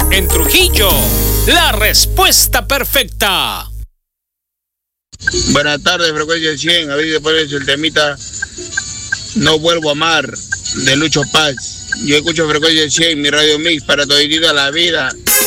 En Trujillo, la respuesta perfecta. Buenas tardes, Frecuencia 100. A ver si pones el temita No Vuelvo a Amar, de Lucho Paz. Yo escucho Frecuencia 100, mi radio mix para toditita la vida.